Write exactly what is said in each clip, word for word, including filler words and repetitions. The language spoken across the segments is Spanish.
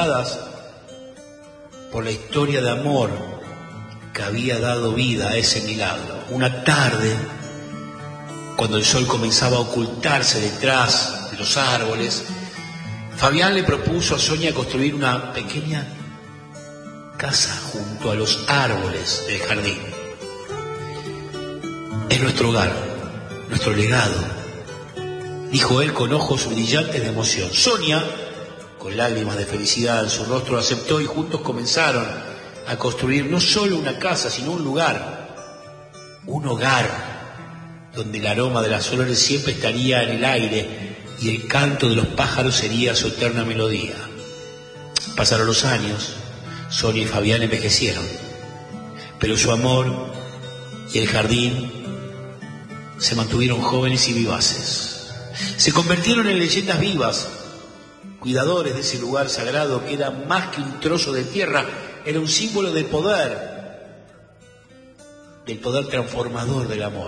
impulsadas por la historia de amor que había dado vida a ese milagro. Una tarde, cuando el sol comenzaba a ocultarse detrás de los árboles, Fabián le propuso a Sonia construir una pequeña casa junto a los árboles del jardín. Es nuestro hogar, nuestro legado, dijo él con ojos brillantes de emoción. Sonia, con lágrimas de felicidad en su rostro, aceptó y juntos comenzaron a construir no solo una casa, sino un lugar, un hogar, donde el aroma de las flores siempre estaría en el aire y el canto de los pájaros sería su eterna melodía. Pasaron los años, Sonia y Fabián envejecieron, pero su amor y el jardín se mantuvieron jóvenes y vivaces. Se convirtieron en leyendas vivas, cuidadores de ese lugar sagrado que era más que un trozo de tierra, era un símbolo de poder, del poder transformador del amor.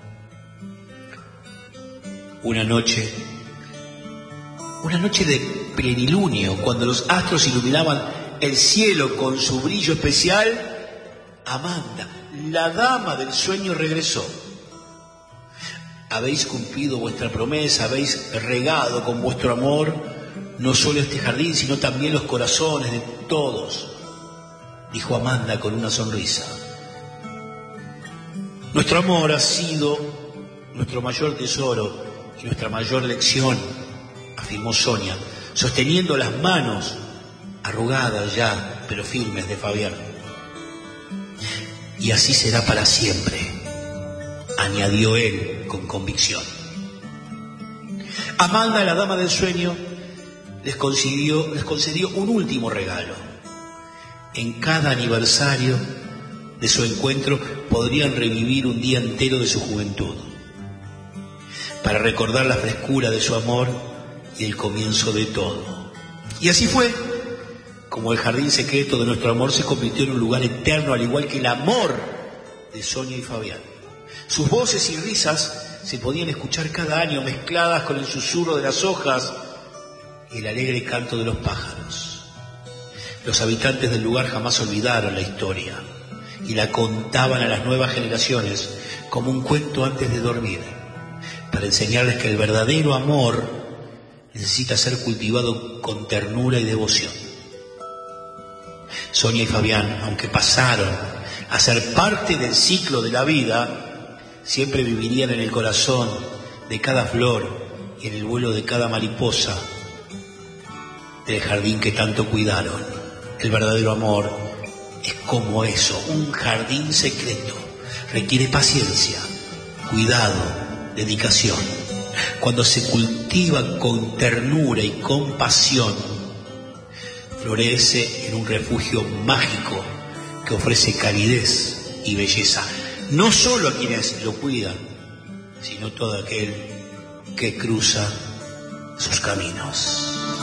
Una noche, una noche de plenilunio, cuando los astros iluminaban el cielo con su brillo especial, Amanda, la dama del sueño, regresó. Habéis cumplido vuestra promesa, habéis regado con vuestro amor no solo este jardín, sino también los corazones de todos, dijo Amanda con una sonrisa. Nuestro amor ha sido nuestro mayor tesoro y nuestra mayor lección, afirmó Sonia, sosteniendo las manos arrugadas ya, pero firmes, de Fabián. Y así será para siempre, añadió él con convicción. Amanda, la dama del sueño, les concedió, les concedió un último regalo. En cada aniversario de su encuentro podrían revivir un día entero de su juventud, para recordar la frescura de su amor y el comienzo de todo. Y así fue como el jardín secreto de nuestro amor se convirtió en un lugar eterno, al igual que el amor de Sonia y Fabián. Sus voces y risas se podían escuchar cada año, mezcladas con el susurro de las hojas y el alegre canto de los pájaros. Los habitantes del lugar jamás olvidaron la historia y la contaban a las nuevas generaciones como un cuento antes de dormir, para enseñarles que el verdadero amor necesita ser cultivado con ternura y devoción. Sonia y Fabián, aunque pasaron a ser parte del ciclo de la vida, siempre vivirían en el corazón de cada flor y en el vuelo de cada mariposa del jardín que tanto cuidaron. El verdadero amor es como eso, un jardín secreto. Requiere paciencia, cuidado, dedicación. Cuando se cultiva con ternura y compasión, florece en un refugio mágico que ofrece calidez y belleza, no solo a quienes lo cuidan, sino todo aquel que cruza sus caminos.